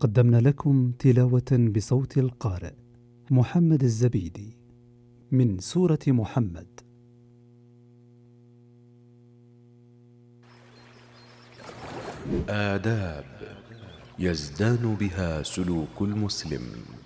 قدمنا لكم تلاوة بصوت القارئ محمد الزبيدي من سورة محمد. آداب يزدان بها سلوك المسلم.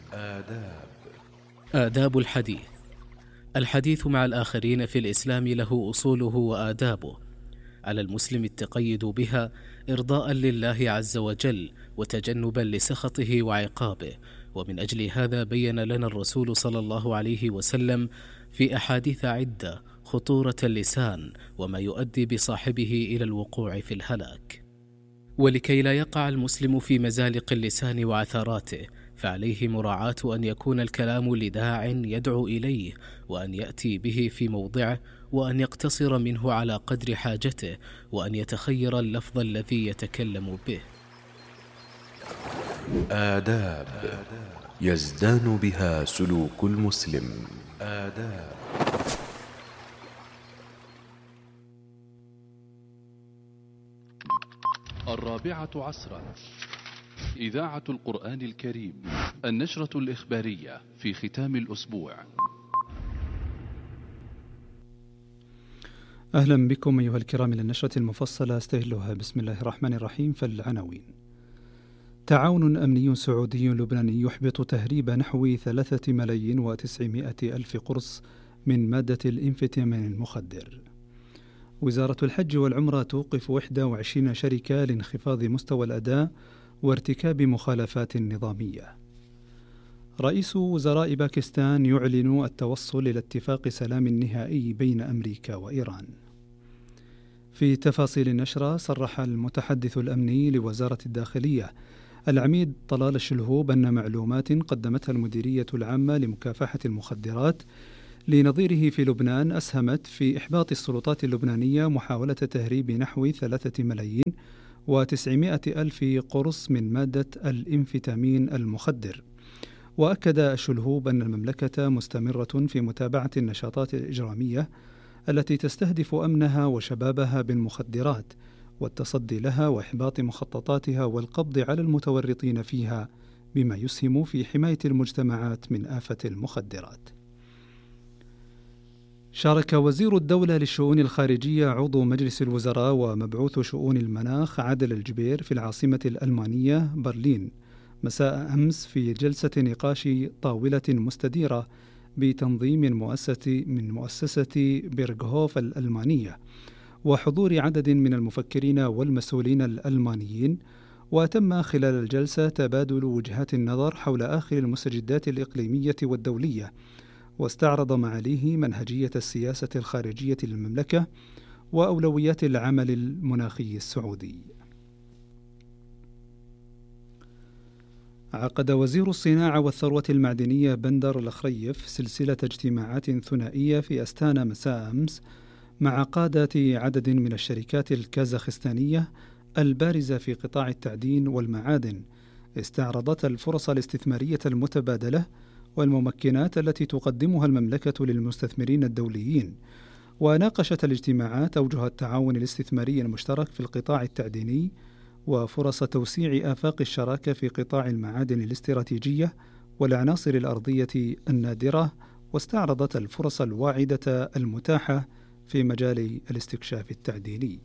آداب الحديث. الحديث مع الآخرين في الإسلام له أصوله وآدابه، على المسلم التقيد بها إرضاء لله عز وجل وتجنبا لسخطه وعقابه. ومن أجل هذا بين لنا الرسول صلى الله عليه وسلم في أحاديث عدة خطورة اللسان وما يؤدي بصاحبه إلى الوقوع في الهلاك. ولكي لا يقع المسلم في مزالق اللسان وعثراته، فعليه مراعاة أن يكون الكلام لداع يدعو إليه، وأن يأتي به في موضعه، وأن يقتصر منه على قدر حاجته، وأن يتخير اللفظ الذي يتكلم به. آداب يزدان بها سلوك المسلم. الرابعة عصرا، إذاعة القرآن الكريم، النشرة الإخبارية في ختام الأسبوع. أهلا بكم أيها الكرام إلى النشرة المفصلة استهلها بسم الله الرحمن الرحيم. فالعناوين: تعاون أمني سعودي لبناني يحبط تهريب نحو 3,900,000 قرص من مادة الإنفتامين المخدر. وزارة الحج والعمرة توقف 21 شركة لانخفاض مستوى الأداء وارتكاب مخالفات نظامية. رئيس وزراء باكستان يعلن التوصل إلى اتفاق سلام نهائي بين أمريكا وإيران. في تفاصيل النشرة، صرح المتحدث الأمني لوزارة الداخلية العميد طلال الشلهوب أن معلومات قدمتها المديرية العامة لمكافحة المخدرات لنظيره في لبنان أسهمت في إحباط السلطات اللبنانية محاولة تهريب نحو 3,900,000 قرص من مادة الإنفتامين المخدر. وأكد الشلهوب أن المملكة مستمرة في متابعة النشاطات الإجرامية التي تستهدف أمنها وشبابها بالمخدرات والتصدي لها وإحباط مخططاتها والقبض على المتورطين فيها، بما يسهم في حماية المجتمعات من آفة المخدرات. شارك وزير الدولة للشؤون الخارجية عضو مجلس الوزراء ومبعوث شؤون المناخ عادل الجبير في العاصمة الألمانية برلين مساء أمس في جلسة نقاش طاولة مستديرة بتنظيم من مؤسسة بيرغهوف الألمانية وحضور عدد من المفكرين والمسؤولين الألمانيين. وتم خلال الجلسة تبادل وجهات النظر حول آخر المستجدات الإقليمية والدولية، واستعرض معاليه منهجية السياسة الخارجية للمملكة وأولويات العمل المناخي السعودي. عقد وزير الصناعة والثروة المعدنية بندر الخريف سلسلة اجتماعات ثنائية في أستانا مساء أمس مع قادة عدد من الشركات الكازاخستانية البارزة في قطاع التعدين والمعادن، استعرضت الفرص الاستثمارية المتبادلة والممكنات التي تقدمها المملكة للمستثمرين الدوليين. وناقشت الاجتماعات أوجه التعاون الاستثماري المشترك في القطاع التعديني وفرص توسيع آفاق الشراكة في قطاع المعادن الاستراتيجية والعناصر الأرضية النادرة، واستعرضت الفرص الواعدة المتاحة في مجال الاستكشاف التعديني.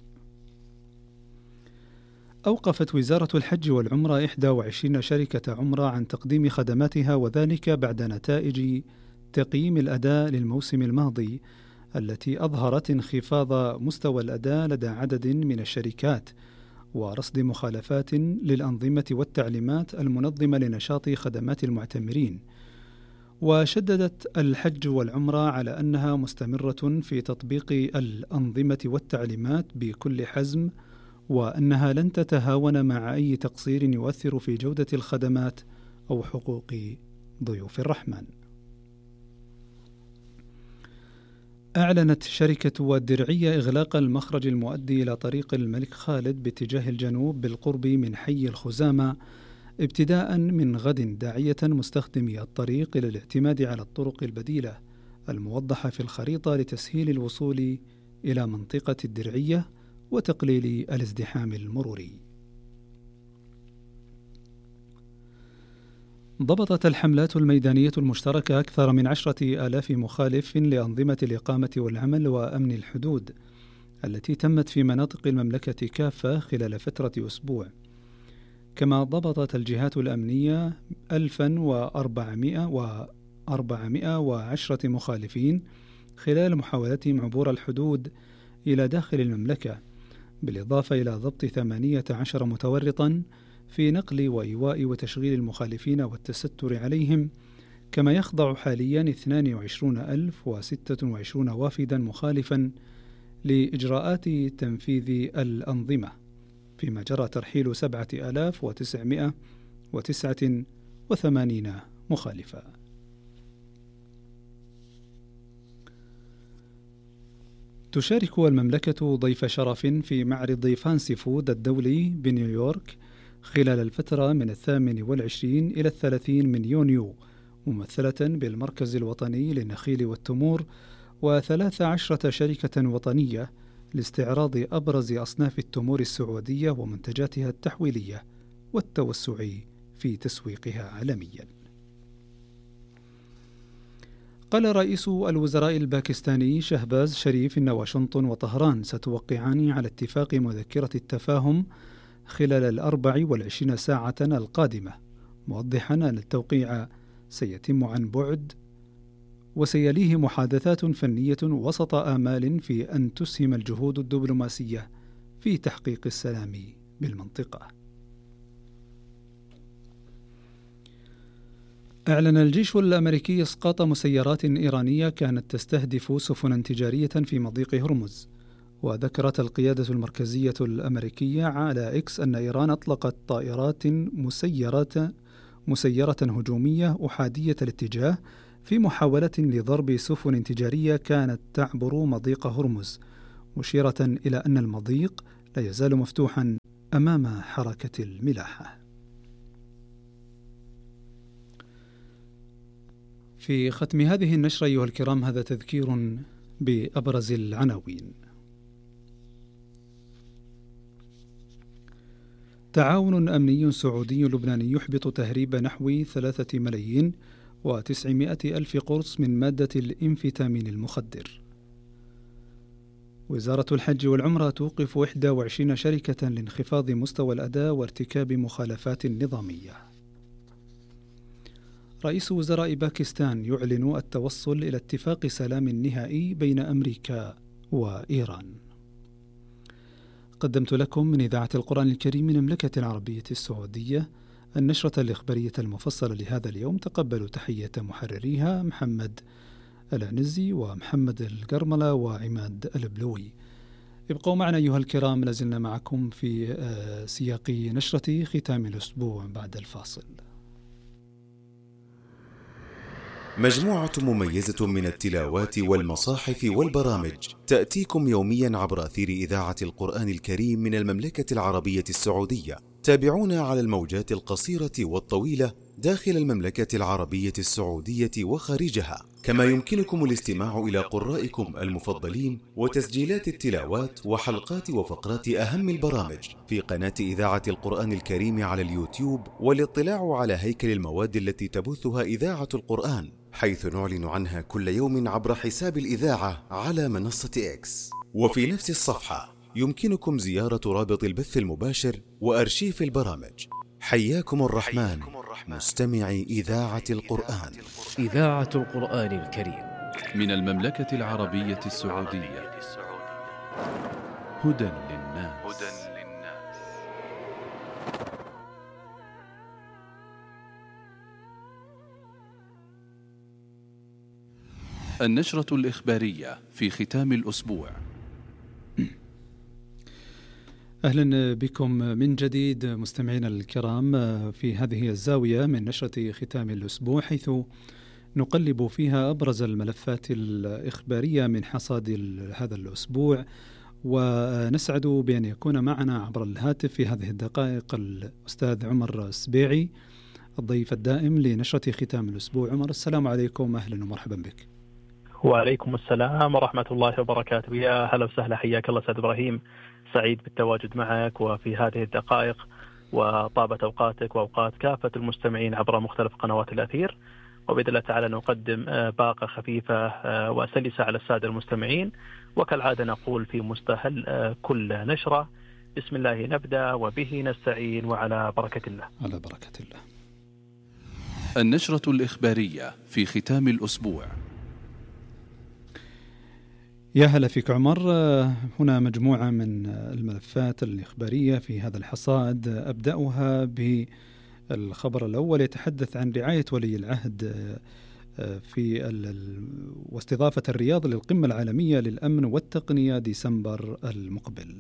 أوقفت وزارة الحج والعمرة 21 شركة عمرة عن تقديم خدماتها، وذلك بعد نتائج تقييم الأداء للموسم الماضي التي أظهرت انخفاض مستوى الأداء لدى عدد من الشركات ورصد مخالفات للأنظمة والتعليمات المنظمة لنشاط خدمات المعتمرين. وشددت الحج والعمرة على أنها مستمرة في تطبيق الأنظمة والتعليمات بكل حزم، وأنها لن تتهاون مع أي تقصير يؤثر في جودة الخدمات أو حقوق ضيوف الرحمن. أعلنت شركة الدرعية إغلاق المخرج المؤدي إلى طريق الملك خالد باتجاه الجنوب بالقرب من حي الخزامة ابتداء من غد، داعية مستخدمي الطريق إلى الاعتماد على الطرق البديلة الموضحة في الخريطة لتسهيل الوصول إلى منطقة الدرعية وتقليل الازدحام المروري. ضبطت الحملات الميدانية المشتركة أكثر من 10,000 مخالف لأنظمة الإقامة والعمل وأمن الحدود التي تمت في مناطق المملكة كافة خلال فترة أسبوع. كما ضبطت الجهات الأمنية 1410 مخالفين خلال محاولتهم عبور الحدود إلى داخل المملكة، بالإضافة إلى ضبط 18 متورطا في نقل وإيواء وتشغيل المخالفين والتستر عليهم. كما يخضع حاليا 22,026 وافدا مخالفا لإجراءات تنفيذ الأنظمة، فيما جرى ترحيل 7,989 مخالفا. تشارك المملكة ضيف شرف في معرض فانسي فود الدولي بنيويورك خلال الفترة من 28 إلى 30 من يونيو، ممثلة بالمركز الوطني للنخيل والتمور و13 شركة وطنية لاستعراض أبرز أصناف التمور السعودية ومنتجاتها التحويلية والتوسع في تسويقها عالميا. قال رئيس الوزراء الباكستاني شهباز شريف إن واشنطن وطهران ستوقعان على اتفاق مذكرة التفاهم خلال 24 ساعة القادمة، موضحا أن التوقيع سيتم عن بعد وسيليه محادثات فنية وسط آمال في أن تسهم الجهود الدبلوماسية في تحقيق السلام بالمنطقة. أعلن الجيش الأمريكي إسقاط مسيرات إيرانية كانت تستهدف سفنا تجارية في مضيق هرمز. وذكرت القيادة المركزية الأمريكية على إكس أن إيران أطلقت طائرات مسيرة هجومية أحادية الاتجاه في محاولة لضرب سفن تجارية كانت تعبر مضيق هرمز، مشيرة إلى أن المضيق لا يزال مفتوحا أمام حركة الملاحة. في ختم هذه النشرة أيها الكرام، هذا تذكير بأبرز العناوين. تعاون أمني سعودي لبناني يحبط تهريب نحو 3,900,000 قرص من مادة الإنفيتامين المخدر. وزارة الحج والعمرة توقف 21 شركة لانخفاض مستوى الأداء وارتكاب مخالفات نظامية. رئيس وزراء باكستان يعلن التوصل إلى اتفاق سلام نهائي بين أمريكا وإيران. قدمت لكم من إذاعة القرآن الكريم من المملكة العربية السعودية النشرة الإخبارية المفصلة لهذا اليوم. تقبلوا تحية محرريها محمد العنزي ومحمد القرملة وعماد البلوي. ابقوا معنا أيها الكرام، لازلنا معكم في سياق نشرة ختام الأسبوع بعد الفاصل. مجموعة مميزة من التلاوات والمصاحف والبرامج تأتيكم يوميا عبر أثير إذاعة القرآن الكريم من المملكة العربية السعودية. تابعونا على الموجات القصيرة والطويلة داخل المملكة العربية السعودية وخارجها، كما يمكنكم الاستماع إلى قرائكم المفضلين وتسجيلات التلاوات وحلقات وفقرات أهم البرامج في قناة إذاعة القرآن الكريم على اليوتيوب، والاطلاع على هيكل المواد التي تبثها إذاعة القرآن، حيث نعلن عنها كل يوم عبر حساب الإذاعة على منصة إكس. وفي نفس الصفحة يمكنكم زيارة رابط البث المباشر وأرشيف البرامج. حياكم الرحمن مستمعي إذاعة القرآن. إذاعة القرآن الكريم من المملكة العربية السعودية. هدى للناس. النشرة الإخبارية في ختام الأسبوع. أهلا بكم من جديد مستمعينا الكرام في هذه الزاوية من نشرة ختام الأسبوع، حيث نقلب فيها أبرز الملفات الإخبارية من حصاد هذا الأسبوع، ونسعد بأن يكون معنا عبر الهاتف في هذه الدقائق الأستاذ عمر السبيعي الضيف الدائم لنشرة ختام الأسبوع. عمر، السلام عليكم، أهلا ومرحبا بك. وعليكم السلام ورحمة الله وبركاته. يا هلا وسهلا، حياك الله أستاذ إبراهيم، سعيد بالتواجد معك وفي هذه الدقائق وطابت أوقاتك وأوقات كافة المستمعين عبر مختلف قنوات الأثير، وبإذن الله تعالى نقدم باقة خفيفة وسلسة على السادة المستمعين. وكالعادة نقول في مستهل كل نشرة: بسم الله نبدأ وبه نستعين وعلى بركة الله. على بركة الله. النشرة الإخبارية في ختام الأسبوع. يا هلا فيك عمر. هنا مجموعة من الملفات الإخبارية في هذا الحصاد. أبدأها بالخبر الأول، يتحدث عن رعاية ولي العهد في واستضافة الرياض للقمة العالمية للأمن والتقنية ديسمبر المقبل.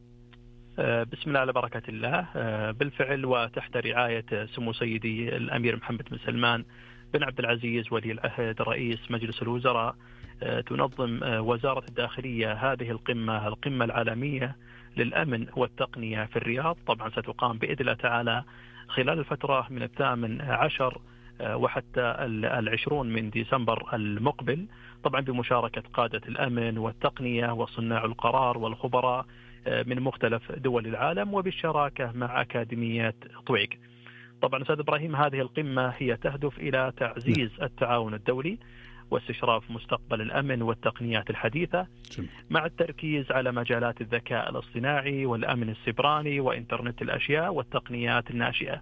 بسم الله على بركة الله. بالفعل وتحت رعاية سمو سيدي الأمير محمد بن سلمان بن عبد العزيز ولي العهد رئيس مجلس الوزراء، تنظم وزارة الداخلية هذه القمة العالمية للأمن والتقنية في الرياض. طبعا ستقام بإذن الله تعالى خلال الفترة من 18 وحتى 20 من ديسمبر المقبل، طبعا بمشاركة قادة الأمن والتقنية وصناع القرار والخبراء من مختلف دول العالم، وبالشراكة مع أكاديمية طويق. طبعا أستاذ إبراهيم، هذه القمة هي تهدف إلى تعزيز التعاون الدولي واستشراف مستقبل الأمن والتقنيات الحديثة، مع التركيز على مجالات الذكاء الاصطناعي والأمن السيبراني وإنترنت الأشياء والتقنيات الناشئة.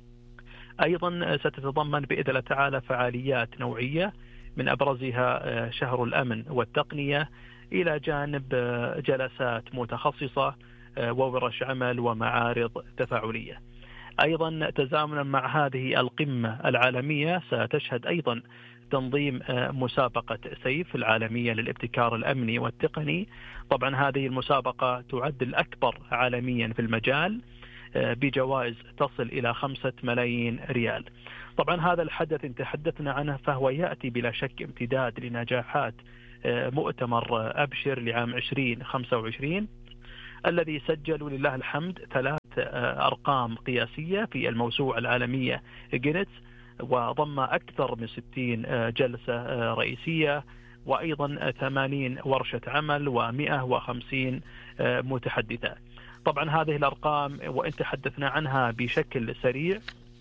أيضا ستتضمن بإذن الله تعالى فعاليات نوعية، من أبرزها شهر الأمن والتقنية، إلى جانب جلسات متخصصة وورش عمل ومعارض تفاعلية. أيضا تزامنا مع هذه القمة العالمية ستشهد أيضا تنظيم مسابقة سيف العالمية للابتكار الأمني والتقني. طبعا هذه المسابقة تعد الأكبر عالميا في المجال، بجوائز تصل إلى 5 ملايين ريال. طبعا هذا الحدث إن تحدثنا عنه فهو يأتي بلا شك امتداد لنجاحات مؤتمر أبشر لعام 2025 الذي سجل ولله الحمد 3 أرقام قياسية في الموسوعة العالمية جينيس، وضم أكثر من 60 جلسة رئيسية، وأيضا 80 ورشة عمل و150 متحدثة. طبعا هذه الأرقام وإن تحدثنا عنها بشكل سريع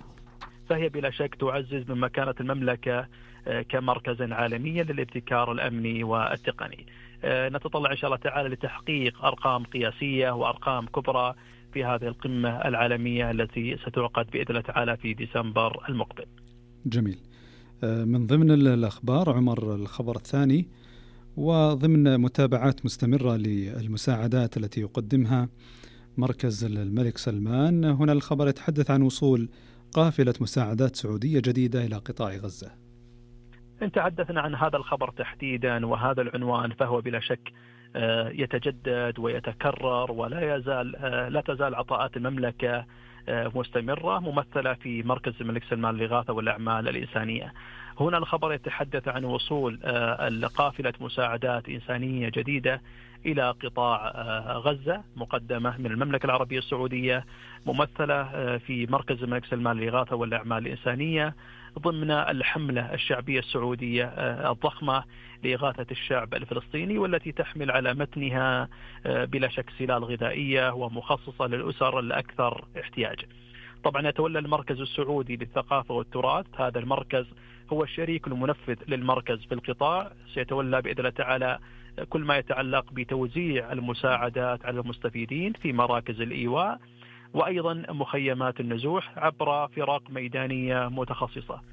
فهي بلا شك تعزز من مكانة المملكة كمركز عالمي للابتكار الأمني والتقني. نتطلع إن شاء الله تعالى لتحقيق أرقام قياسية وأرقام كبرى في هذه القمة العالمية التي ستعقد بإذن الله تعالى في ديسمبر المقبل. جميل. من ضمن الأخبار عمر الخبر الثاني، وضمن متابعات مستمرة للمساعدات التي يقدمها مركز الملك سلمان، هنا الخبر يتحدث عن وصول قافلة مساعدات سعودية جديدة إلى قطاع غزة. إن تحدثنا عن هذا الخبر تحديدا وهذا العنوان فهو بلا شك يتجدد ويتكرر، لا تزال عطاءات المملكة مستمرة، ممثلة في مركز الملك سلمان للإغاثة والأعمال الإنسانية. هنا الخبر يتحدث عن وصول قافلة مساعدات إنسانية جديدة إلى قطاع غزة، مقدمة من المملكة العربية السعودية، ممثلة في مركز الملك سلمان للإغاثة والأعمال الإنسانية، ضمن الحملة الشعبية السعودية الضخمة لإغاثة الشعب الفلسطيني، والتي تحمل على متنها بلا شك سلال غذائية ومخصصة للأسر الأكثر احتياج. طبعا يتولى المركز السعودي للثقافة والتراث، هذا المركز هو الشريك المنفذ للمركز في القطاع، سيتولى بإذن الله تعالى كل ما يتعلق بتوزيع المساعدات على المستفيدين في مراكز الإيواء، وأيضا مخيمات النزوح عبر فرق ميدانية متخصصة.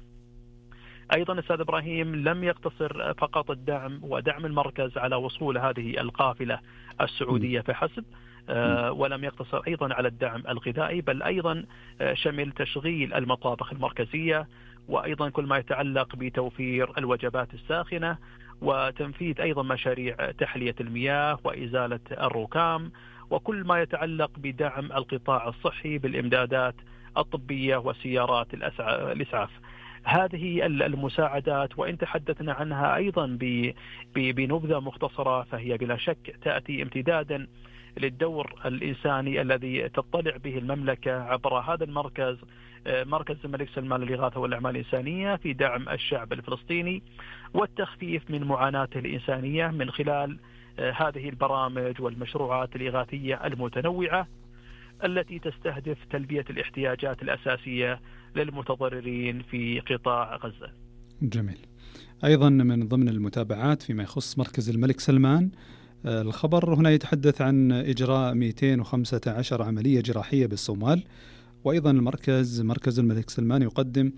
أيضا أستاذ إبراهيم، لم يقتصر فقط الدعم ودعم المركز على وصول هذه القافلة السعودية فحسب، ولم يقتصر أيضا على الدعم الغذائي، بل أيضا شمل تشغيل المطابخ المركزية، وأيضا كل ما يتعلق بتوفير الوجبات الساخنة، وتنفيذ أيضا مشاريع تحلية المياه وإزالة الركام، وكل ما يتعلق بدعم القطاع الصحي بالإمدادات الطبية وسيارات الإسعاف. هذه المساعدات وإن تحدثنا عنها أيضا بنبذة مختصرة فهي بلا شك تأتي امتدادا للدور الإنساني الذي تطلع به المملكة عبر هذا المركز، مركز الملك سلمان للإغاثة والأعمال الإنسانية، في دعم الشعب الفلسطيني والتخفيف من معاناته الإنسانية من خلال هذه البرامج والمشروعات الإغاثية المتنوعة، التي تستهدف تلبية الاحتياجات الأساسية للمتضررين في قطاع غزة. جميل. أيضا من ضمن المتابعات فيما يخص مركز الملك سلمان، الخبر هنا يتحدث عن إجراء 215 عملية جراحية بالصومال، وأيضا مركز الملك سلمان يقدم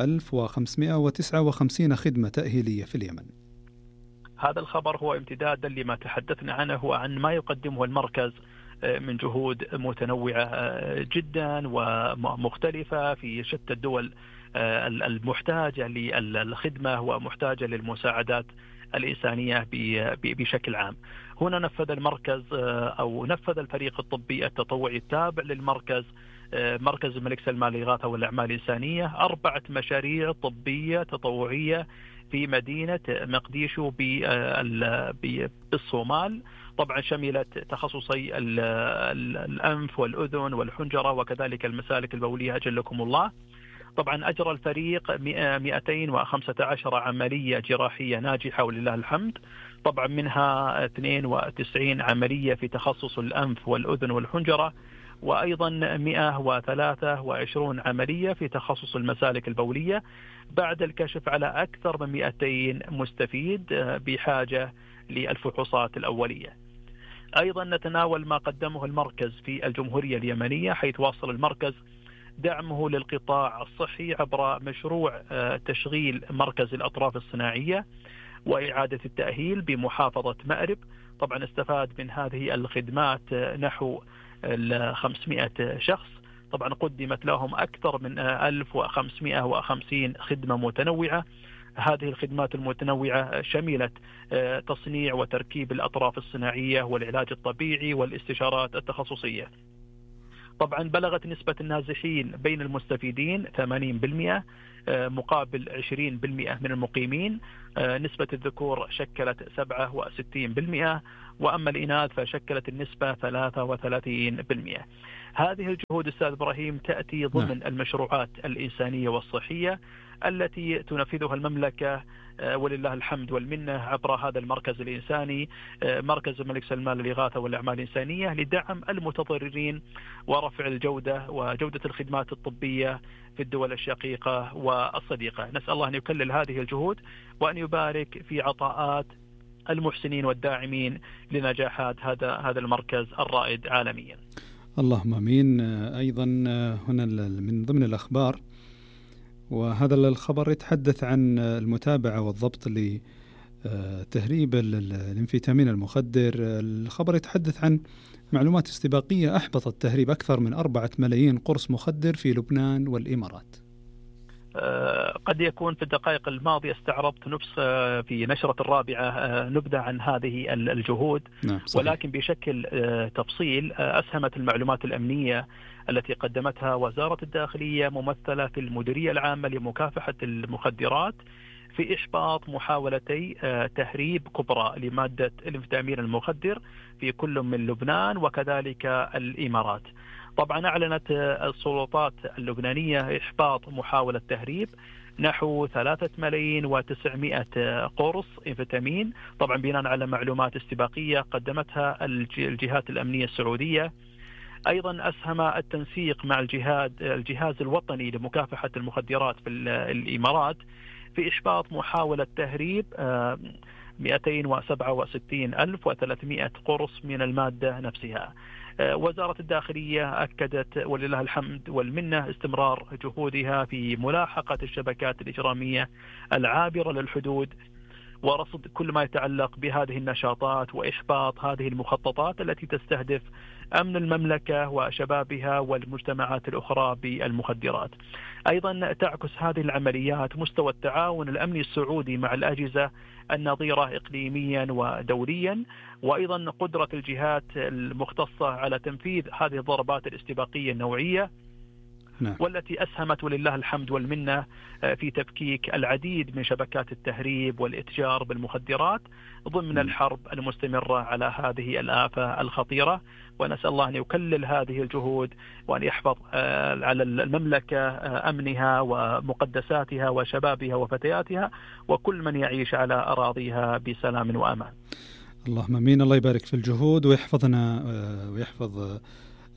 1559 خدمة تأهيلية في اليمن. هذا الخبر هو امتدادا لما تحدثنا عنه وعن ما يقدمه المركز من جهود متنوعة جدا ومختلفة في شتى الدول المحتاجة للخدمة ومحتاجة للمساعدات الإنسانية بشكل عام. هنا نفذ المركز أو نفذ الفريق الطبي التطوعي التابع للمركز مركز الملك سلمان للإغاثة والأعمال الإنسانية 4 مشاريع طبية تطوعية في مدينة مقديشو بالصومال. طبعا شملت تخصصي الأنف والأذن والحنجرة وكذلك المسالك البولية أجلكم الله. طبعا أجرى الفريق 215 عملية جراحية ناجحة ولله الحمد، طبعا منها 92 عملية في تخصص الأنف والأذن والحنجرة، وأيضا 123 عملية في تخصص المسالك البولية، بعد الكشف على أكثر من 200 مستفيد بحاجة للفحوصات الأولية. أيضا نتناول ما قدمه المركز في الجمهورية اليمنية، حيث واصل المركز دعمه للقطاع الصحي عبر مشروع تشغيل مركز الأطراف الصناعية وإعادة التأهيل بمحافظة مأرب. طبعا استفاد من هذه الخدمات نحو 500 شخص، طبعا قدمت لهم أكثر من 1550 خدمة متنوعة. هذه الخدمات المتنوعة شملت تصنيع وتركيب الأطراف الصناعية والعلاج الطبيعي والاستشارات التخصصية. طبعا بلغت نسبة النازحين بين المستفيدين 80% مقابل 20% من المقيمين. نسبة الذكور شكلت 67%، وأما الإناث فشكلت النسبة 33%. هذه الجهود أستاذ إبراهيم تأتي ضمن المشروعات الإنسانية والصحية التي تنفذها المملكة ولله الحمد والمنة عبر هذا المركز الإنساني، مركز الملك سلمان للإغاثة والأعمال الإنسانية، لدعم المتضررين ورفع الجودة وجودة الخدمات الطبية في الدول الشقيقة والصديقة. نسأل الله أن يكلل هذه الجهود وأن يبارك في عطاءات المحسنين والداعمين لنجاحات هذا المركز الرائد عالميا. اللهم آمين. أيضا هنا من ضمن الأخبار، وهذا الخبر يتحدث عن المتابعة والضبط لتهريب الانفيتامين المخدر. الخبر يتحدث عن معلومات استباقية أحبطت تهريب أكثر من 4 ملايين قرص مخدر في لبنان والإمارات. قد يكون في الدقائق الماضية استعرضت في نشرة الرابعة نبذة عن هذه الجهود، ولكن بشكل تفصيل أسهمت المعلومات الأمنية التي قدمتها وزارة الداخلية ممثلة في المديرية العامة لمكافحة المخدرات في إحباط محاولتي تهريب كبرى لمادة الانفيتامين المخدر في كل من لبنان وكذلك الإمارات. طبعا أعلنت السلطات اللبنانية إحباط محاولة تهريب نحو 3,900,000 قرص انفيتامين، طبعا بناء على معلومات استباقية قدمتها الجهات الأمنية السعودية. أيضا أسهم التنسيق مع الجهاز الوطني لمكافحة المخدرات في الإمارات في إحباط محاولة تهريب 267,300 قرص من المادة نفسها. وزارة الداخلية أكدت ولله الحمد والمنة استمرار جهودها في ملاحقة الشبكات الإجرامية العابرة للحدود ورصد كل ما يتعلق بهذه النشاطات وإحباط هذه المخططات التي تستهدف أمن المملكة وشبابها والمجتمعات الأخرى بالمخدرات. أيضا تعكس هذه العمليات مستوى التعاون الأمني السعودي مع الأجهزة النظيرة إقليميا ودوليا، وأيضا قدرة الجهات المختصة على تنفيذ هذه الضربات الاستباقية النوعية، والتي أسهمت ولله الحمد والمنة في تفكيك العديد من شبكات التهريب والإتجار بالمخدرات ضمن الحرب المستمرة على هذه الآفة الخطيرة. ونسأل الله أن يكلل هذه الجهود وأن يحفظ على المملكة أمنها ومقدساتها وشبابها وفتياتها وكل من يعيش على أراضيها بسلام وأمان. اللهم آمين. الله يبارك في الجهود ويحفظنا ويحفظ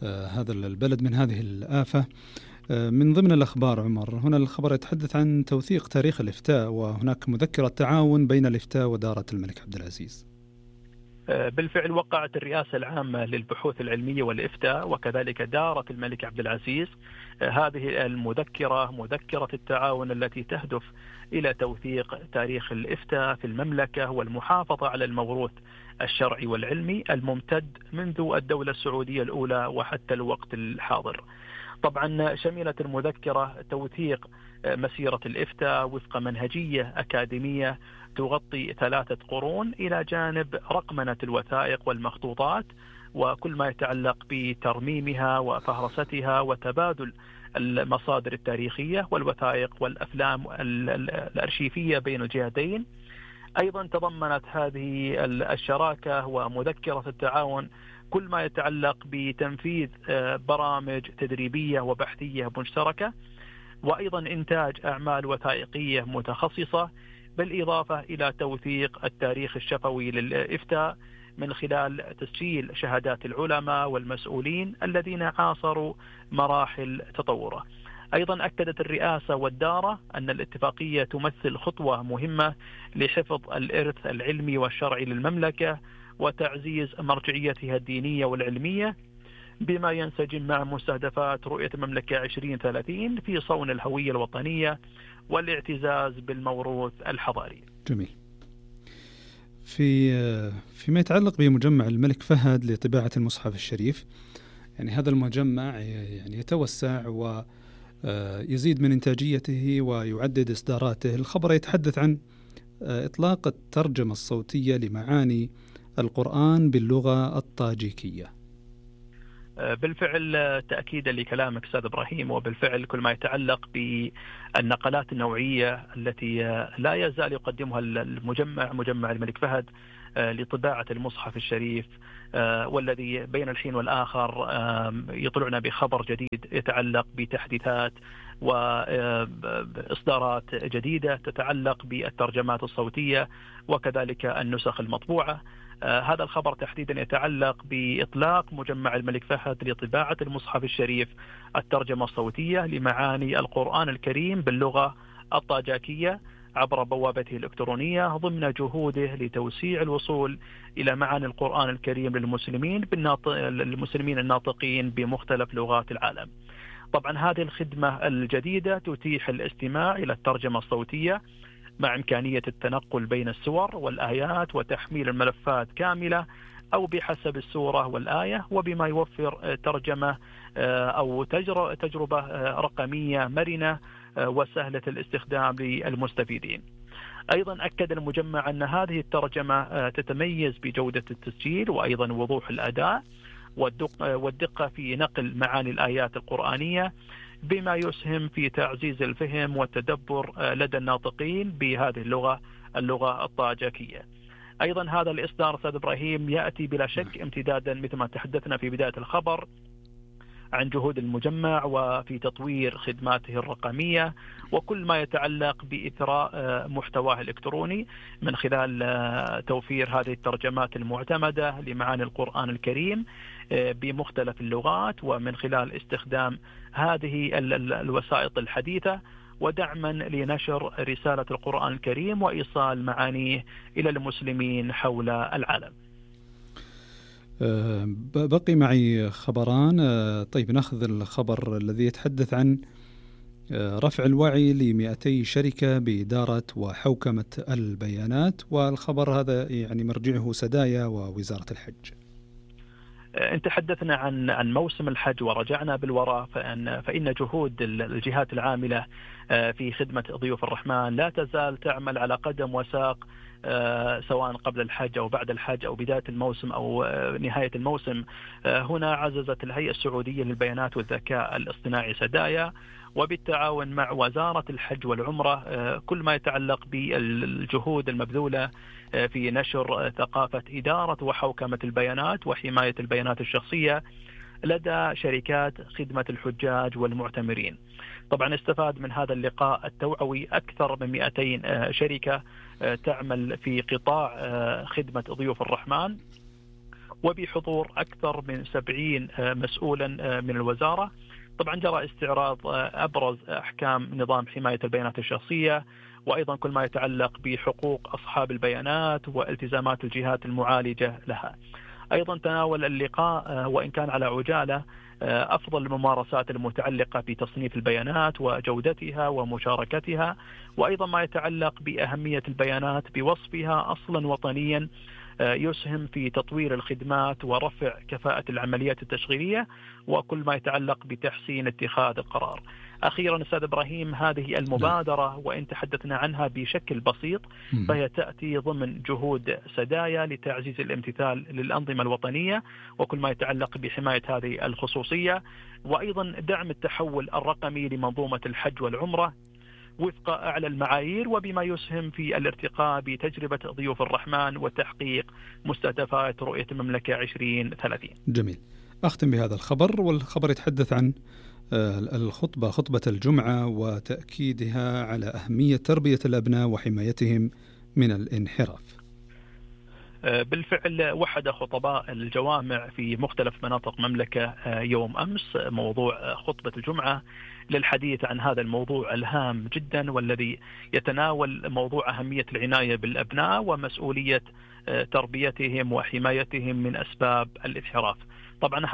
هذا البلد من هذه الآفة. من ضمن الأخبار عمر، هنا الخبر يتحدث عن توثيق تاريخ الإفتاء، وهناك مذكرة تعاون بين الإفتاء ودارة الملك عبد العزيز. بالفعل وقعت الرئاسة العامة للبحوث العلمية والإفتاء وكذلك دارة الملك عبد العزيز هذه المذكرة، مذكرة التعاون التي تهدف إلى توثيق تاريخ الإفتاء في المملكة والمحافظة على الموروث الشرعي والعلمي الممتد منذ الدولة السعودية الأولى وحتى الوقت الحاضر. طبعا شملت المذكرة توثيق مسيرة الإفتاء وفق منهجية أكاديمية تغطي 3 قرون، إلى جانب رقمنة الوثائق والمخطوطات وكل ما يتعلق بترميمها وفهرستها وتبادل المصادر التاريخية والوثائق والأفلام الأرشيفية بين الجهتين. أيضا تضمنت هذه الشراكة ومذكرة التعاون كل ما يتعلق بتنفيذ برامج تدريبية وبحثية مشتركة، وأيضا إنتاج أعمال وثائقية متخصصة، بالإضافة إلى توثيق التاريخ الشفوي للإفتاء من خلال تسجيل شهادات العلماء والمسؤولين الذين عاصروا مراحل تطوره. أيضا أكدت الرئاسة والدارة أن الاتفاقية تمثل خطوة مهمة لحفظ الإرث العلمي والشرعي للمملكة وتعزيز مرجعيتها الدينية والعلمية، بما ينسجم مع مستهدفات رؤية المملكة 2030 في صون الهوية الوطنية والاعتزاز بالموروث الحضاري. جميل. فيما يتعلق بمجمع الملك فهد لطباعة المصحف الشريف، يعني هذا المجمع يعني يتوسع ويزيد من إنتاجيته ويعدد إصداراته. الخبر يتحدث عن إطلاق الترجمة الصوتية لمعاني القرآن باللغة الطاجيكية. بالفعل تأكيدا لكلامك أستاذ إبراهيم، وبالفعل كل ما يتعلق بالنقلات النوعية التي لا يزال يقدمها مجمع الملك فهد لطباعة المصحف الشريف، والذي بين الحين والآخر يطلعنا بخبر جديد يتعلق بتحديثات وإصدارات جديدة تتعلق بالترجمات الصوتية وكذلك النسخ المطبوعة. هذا الخبر تحديدا يتعلق بإطلاق مجمع الملك فهد لطباعة المصحف الشريف الترجمة الصوتية لمعاني القرآن الكريم باللغة الطاجاكية عبر بوابته الإلكترونية، ضمن جهوده لتوسيع الوصول إلى معاني القرآن الكريم للمسلمين الناطقين بمختلف لغات العالم. طبعا هذه الخدمة الجديدة تتيح الاستماع إلى الترجمة الصوتية مع إمكانية التنقل بين السور والآيات وتحميل الملفات كاملة أو بحسب السورة والآية، وبما يوفر ترجمة أو تجربة رقمية مرنة وسهلة الاستخدام للمستفيدين. أيضا أكد المجمع أن هذه الترجمة تتميز بجودة التسجيل وأيضا وضوح الأداء والدقة في نقل معاني الآيات القرآنية، بما يسهم في تعزيز الفهم والتدبر لدى الناطقين بهذه اللغة الطاجكية. أيضا هذا الإصدار أستاذ إبراهيم يأتي بلا شك امتدادا مثل ما تحدثنا في بداية الخبر عن جهود المجمع وفي تطوير خدماته الرقمية وكل ما يتعلق بإثراء محتواه الإلكتروني من خلال توفير هذه الترجمات المعتمدة لمعاني القرآن الكريم بمختلف اللغات، ومن خلال استخدام هذه الوسائط الحديثة ودعما لنشر رسالة القرآن الكريم وإيصال معانيه إلى المسلمين حول العالم. بقي معي خبران. طيب نأخذ الخبر الذي يتحدث عن رفع الوعي ل200 شركة بإدارة وحوكمة البيانات، والخبر هذا يعني مرجعه سدايا ووزارة الحج. إن تحدثنا عن موسم الحج ورجعنا بالوراء فإن جهود الجهات العاملة في خدمة ضيوف الرحمن لا تزال تعمل على قدم وساق، سواء قبل الحج أو بعد الحج أو بداية الموسم أو نهاية الموسم. هنا عززت الهيئة السعودية للبيانات والذكاء الاصطناعي سدايا وبالتعاون مع وزارة الحج والعمرة كل ما يتعلق بالجهود المبذولة في نشر ثقافة إدارة وحوكمة البيانات وحماية البيانات الشخصية لدى شركات خدمة الحجاج والمعتمرين. طبعا استفاد من هذا اللقاء التوعوي أكثر من 200 شركة تعمل في قطاع خدمة ضيوف الرحمن، وبحضور أكثر من 70 مسؤولا من الوزارة. طبعا جرى استعراض أبرز أحكام نظام حماية البيانات الشخصية، وأيضا كل ما يتعلق بحقوق أصحاب البيانات والتزامات الجهات المعالجة لها. أيضا تناول اللقاء وإن كان على عجالة أفضل الممارسات المتعلقة بتصنيف البيانات وجودتها ومشاركتها، وأيضا ما يتعلق بأهمية البيانات بوصفها أصلا وطنيا يسهم في تطوير الخدمات ورفع كفاءة العمليات التشغيلية، وكل ما يتعلق بتحسين اتخاذ القرار. أخيرا أستاذ إبراهيم، هذه المبادرة وإن تحدثنا عنها بشكل بسيط فهي تأتي ضمن جهود سدايا لتعزيز الامتثال للأنظمة الوطنية وكل ما يتعلق بحماية هذه الخصوصية، وأيضا دعم التحول الرقمي لمنظومة الحج والعمرة وفق أعلى المعايير، وبما يسهم في الارتقاء بتجربة ضيوف الرحمن وتحقيق مستهدفات رؤية المملكة 2030. جميل. أختم بهذا الخبر، والخبر يتحدث عن خطبة الجمعة وتأكيدها على أهمية تربية الأبناء وحمايتهم من الانحراف. بالفعل وحد خطباء الجوامع في مختلف مناطق المملكة يوم أمس موضوع خطبة الجمعة للحديث عن هذا الموضوع الهام جدا، والذي يتناول موضوع أهمية العناية بالأبناء ومسؤولية تربيتهم وحمايتهم من أسباب الانحراف. طبعا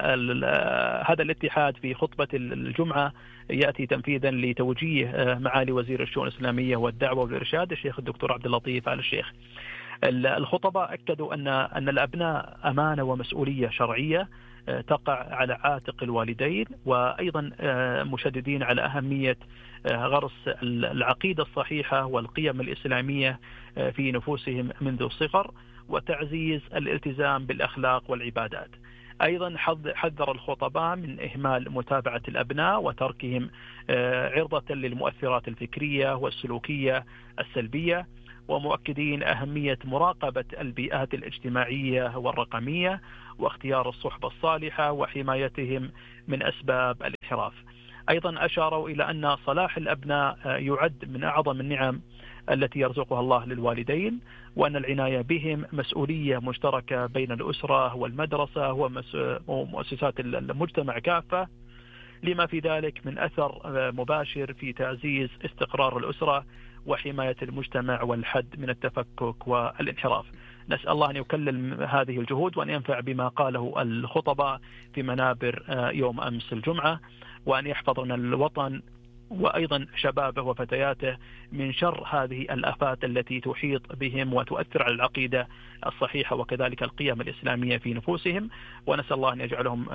هذا الاتحاد في خطبة الجمعة يأتي تنفيذا لتوجيه معالي وزير الشؤون الإسلامية والدعوة والإرشاد الشيخ الدكتور عبد اللطيف آل الشيخ. الخطباء أكدوا أن الأبناء أمانة ومسؤولية شرعية تقع على عاتق الوالدين، وأيضا مشددين على أهمية غرس العقيدة الصحيحة والقيم الإسلامية في نفوسهم منذ الصغر، وتعزيز الالتزام بالأخلاق والعبادات. أيضا حذر الخطباء من إهمال متابعة الأبناء وتركهم عرضة للمؤثرات الفكرية والسلوكية السلبية، ومؤكدين أهمية مراقبة البيئات الاجتماعية والرقمية واختيار الصحبة الصالحة وحمايتهم من أسباب الانحراف. أيضا أشاروا إلى أن صلاح الأبناء يعد من أعظم النعم التي يرزقها الله للوالدين، وأن العناية بهم مسؤولية مشتركة بين الأسرة والمدرسة ومؤسسات المجتمع كافة، لما في ذلك من أثر مباشر في تعزيز استقرار الأسرة وحماية المجتمع والحد من التفكك والانحراف. نسأل الله أن يكلل هذه الجهود وأن ينفع بما قاله الخطباء في منابر يوم أمس الجمعة، وأن يحفظ لنا الوطن وأيضا شبابه وفتياته من شر هذه الآفات التي تحيط بهم وتؤثر على العقيدة الصحيحة وكذلك القيم الإسلامية في نفوسهم، ونسأل الله أن يجعلهم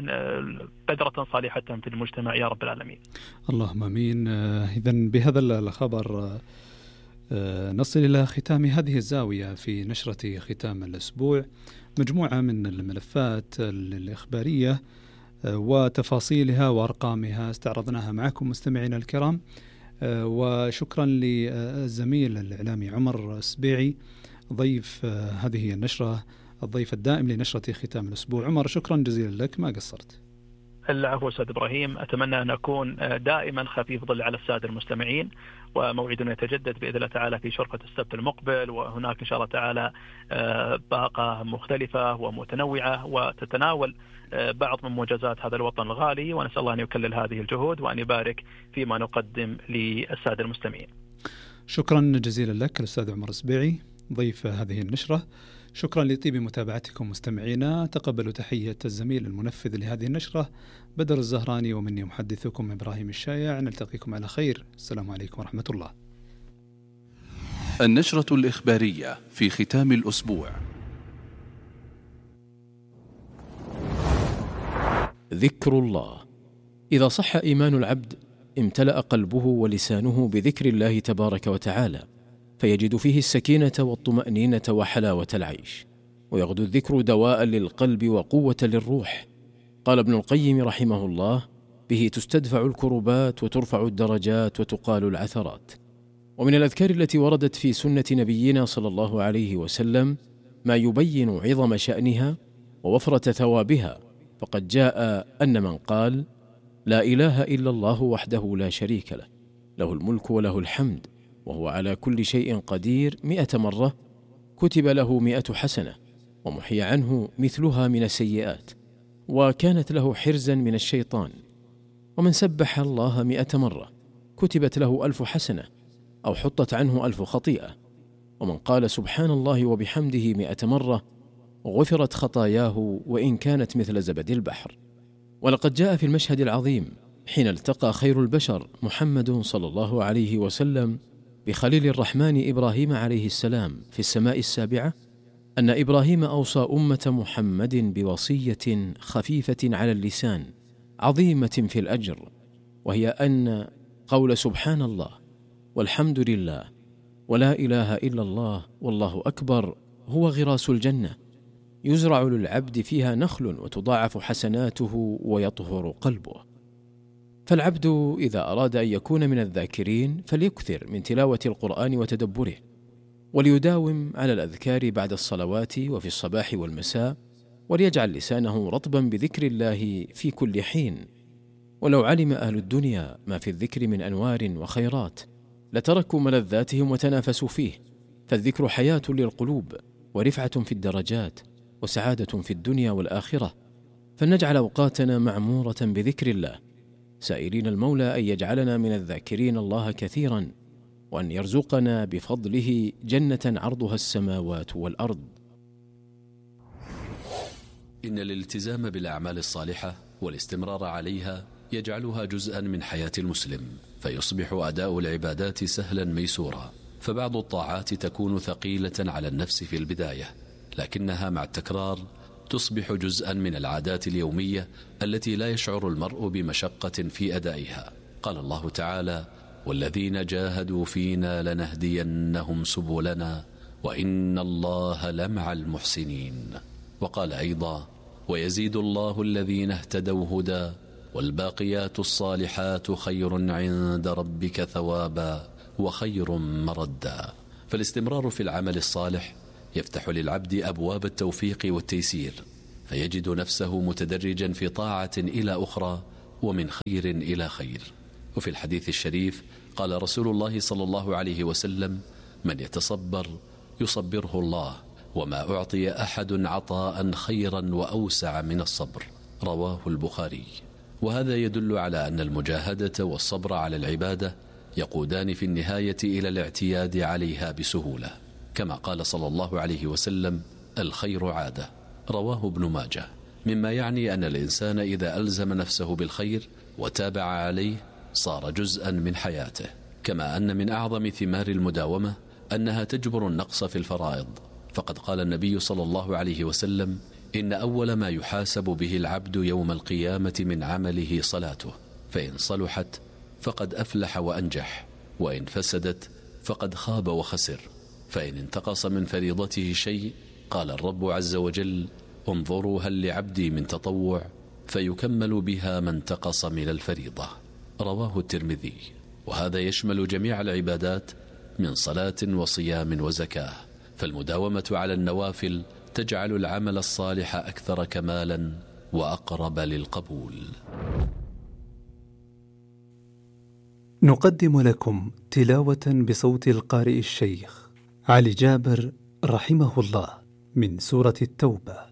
بذرة صالحة في المجتمع يا رب العالمين. اللهم آمين. إذن بهذا الخبر نصل إلى ختام هذه الزاوية في نشرة ختام الأسبوع، مجموعة من الملفات الإخبارية وتفاصيلها وأرقامها استعرضناها معكم مستمعينا الكرام، وشكرا للزميل الإعلامي عمر السبيعي ضيف هذه النشرة، الضيف الدائم لنشرة ختام الأسبوع. عمر، شكرا جزيلا لك، ما قصرت. العفو أستاذ إبراهيم، أتمنى أن أكون دائما خفيف ظل على السادة المستمعين، وموعدنا يتجدد بإذن الله تعالى في شرفة السبت المقبل، وهناك إن شاء الله تعالى باقة مختلفة ومتنوعة وتتناول بعض من موجزات هذا الوطن الغالي، ونسأل الله أن يكلل هذه الجهود وأن يبارك فيما نقدم للسادة المستمعين. شكرا جزيلا لك الأستاذ عمر السبيعي ضيف هذه النشرة. شكرا لطيب متابعتكم مستمعينا، تقبلوا تحية الزميل المنفذ لهذه النشرة بدر الزهراني، ومني محدثكم إبراهيم الشايع. نلتقيكم على خير، السلام عليكم ورحمة الله. النشرة الإخبارية في ختام الأسبوع. ذكر الله. إذا صح إيمان العبد امتلأ قلبه ولسانه بذكر الله تبارك وتعالى، فيجد فيه السكينة والطمأنينة وحلاوة العيش، ويغدو الذكر دواء للقلب وقوة للروح. قال ابن القيم رحمه الله: به تستدفع الكربات وترفع الدرجات وتقال العثرات. ومن الأذكار التي وردت في سنة نبينا صلى الله عليه وسلم ما يبين عظم شأنها ووفرة ثوابها، فقد جاء أن من قال: لا إله إلا الله وحده لا شريك له، له الملك وله الحمد وهو على كل شيء قدير 100 مرة، كتب له 100 حسنة، ومحي عنه مثلها من السيئات، وكانت له حرزا من الشيطان. ومن سبح الله 100 مرة كتبت له 1000 حسنة أو حطت عنه 1000 خطيئة. ومن قال سبحان الله وبحمده 100 مرة غفرت خطاياه وإن كانت مثل زبد البحر. ولقد جاء في المشهد العظيم حين التقى خير البشر محمد صلى الله عليه وسلم بخليل الرحمن إبراهيم عليه السلام في السماء السابعة أن إبراهيم أوصى أمة محمد بوصية خفيفة على اللسان عظيمة في الأجر، وهي أن قول سبحان الله والحمد لله ولا إله إلا الله والله أكبر هو غراس الجنة، يزرع للعبد فيها نخل وتضاعف حسناته ويطهر قلبه. فالعبد إذا أراد أن يكون من الذاكرين فليكثر من تلاوة القرآن وتدبره، وليداوم على الأذكار بعد الصلوات وفي الصباح والمساء، وليجعل لسانه رطبا بذكر الله في كل حين. ولو علم أهل الدنيا ما في الذكر من أنوار وخيرات لتركوا ملذاتهم وتنافسوا فيه، فالذكر حياة للقلوب ورفعة في الدرجات وسعادة في الدنيا والآخرة. فلنجعل أوقاتنا معمورة بذكر الله، سائلين المولى أن يجعلنا من الذاكرين الله كثيرا، وأن يرزقنا بفضله جنة عرضها السماوات والأرض. إن الالتزام بالأعمال الصالحة والاستمرار عليها يجعلها جزءا من حياة المسلم، فيصبح أداء العبادات سهلا ميسورا. فبعض الطاعات تكون ثقيلة على النفس في البداية، لكنها مع التكرار تصبح جزءا من العادات اليومية التي لا يشعر المرء بمشقة في أدائها. قال الله تعالى: والذين جاهدوا فينا لنهدينهم سبلنا وإن الله لمع المحسنين. وقال أيضا: ويزيد الله الذين اهتدوا هدى والباقيات الصالحات خير عند ربك ثوابا وخير مردا. فالاستمرار في العمل الصالح يفتح للعبد أبواب التوفيق والتيسير، فيجد نفسه متدرجا في طاعة إلى أخرى ومن خير إلى خير. وفي الحديث الشريف قال رسول الله صلى الله عليه وسلم: من يتصبر يصبره الله، وما أعطي أحد عطاء خيرا وأوسع من الصبر. رواه البخاري. وهذا يدل على أن المجاهدة والصبر على العبادة يقودان في النهاية إلى الاعتياد عليها بسهولة، كما قال صلى الله عليه وسلم: الخير عادة. رواه ابن ماجه. مما يعني أن الإنسان إذا ألزم نفسه بالخير وتابع عليه صار جزءا من حياته. كما أن من أعظم ثمار المداومة أنها تجبر النقص في الفرائض، فقد قال النبي صلى الله عليه وسلم: إن أول ما يحاسب به العبد يوم القيامة من عمله صلاته، فإن صلحت فقد أفلح وأنجح، وإن فسدت فقد خاب وخسر. فإن انتقص من فريضته شيء قال الرب عز وجل: انظروا هل لعبدي من تطوع فيكمل بها ما انتقص من الفريضة. رواه الترمذي. وهذا يشمل جميع العبادات من صلاة وصيام وزكاة، فالمداومة على النوافل تجعل العمل الصالح أكثر كمالا وأقرب للقبول. نقدم لكم تلاوة بصوت القارئ الشيخ علي جابر رحمه الله من سورة التوبة.